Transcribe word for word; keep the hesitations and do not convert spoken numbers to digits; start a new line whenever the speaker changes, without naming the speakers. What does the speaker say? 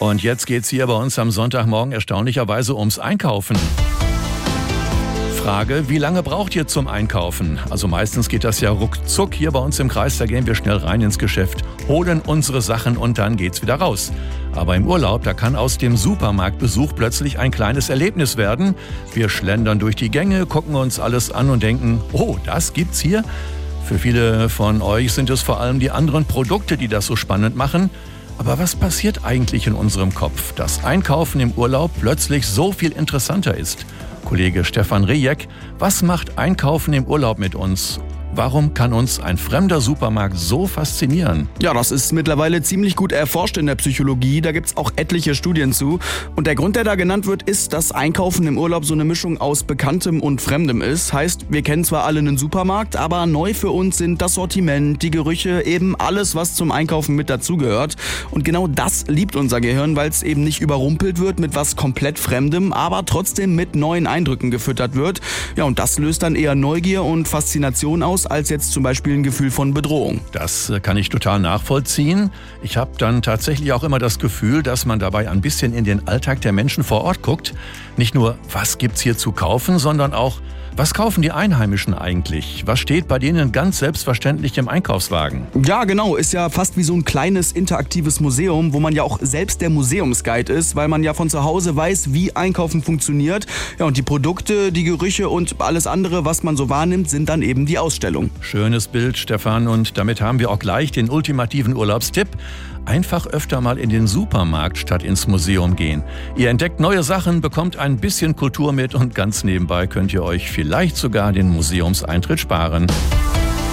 Und jetzt geht's hier bei uns am Sonntagmorgen erstaunlicherweise ums Einkaufen. Frage, wie lange braucht ihr zum Einkaufen? Also meistens geht das ja ruckzuck hier bei uns im Kreis, da gehen wir schnell rein ins Geschäft, holen unsere Sachen und dann geht's wieder raus. Aber im Urlaub, da kann aus dem Supermarktbesuch plötzlich ein kleines Erlebnis werden. Wir schlendern durch die Gänge, gucken uns alles an und denken, oh, das gibt's hier? Für viele von euch sind es vor allem die anderen Produkte, die das so spannend machen. Aber was passiert eigentlich in unserem Kopf, dass Einkaufen im Urlaub plötzlich so viel interessanter ist? Kollege Stefan Rejek, was macht Einkaufen im Urlaub mit uns? Warum kann uns ein fremder Supermarkt so faszinieren?
Ja, das ist mittlerweile ziemlich gut erforscht in der Psychologie. Da gibt's auch etliche Studien zu. Und der Grund, der da genannt wird, ist, dass Einkaufen im Urlaub so eine Mischung aus Bekanntem und Fremdem ist. Heißt, wir kennen zwar alle einen Supermarkt, aber neu für uns sind das Sortiment, die Gerüche, eben alles, was zum Einkaufen mit dazugehört. Und genau das liebt unser Gehirn, weil es eben nicht überrumpelt wird mit was komplett Fremdem, aber trotzdem mit neuen Eindrücken gefüttert wird. Ja, und das löst dann eher Neugier und Faszination aus, als jetzt zum Beispiel ein Gefühl von Bedrohung.
Das kann ich total nachvollziehen. Ich habe dann tatsächlich auch immer das Gefühl, dass man dabei ein bisschen in den Alltag der Menschen vor Ort guckt. Nicht nur, was gibt's hier zu kaufen, sondern auch, was kaufen die Einheimischen eigentlich? Was steht bei denen ganz selbstverständlich im Einkaufswagen?
Ja, genau. Ist ja fast wie so ein kleines interaktives Museum, wo man ja auch selbst der Museumsguide ist, weil man ja von zu Hause weiß, wie Einkaufen funktioniert. Ja, und die Produkte, die Gerüche und alles andere, was man so wahrnimmt, sind dann eben die Ausstellung.
Schönes Bild, Stefan. Und damit haben wir auch gleich den ultimativen Urlaubstipp. Einfach öfter mal in den Supermarkt statt ins Museum gehen. Ihr entdeckt neue Sachen, bekommt ein bisschen Kultur mit und ganz nebenbei könnt ihr euch vielleicht sogar den Museumseintritt sparen.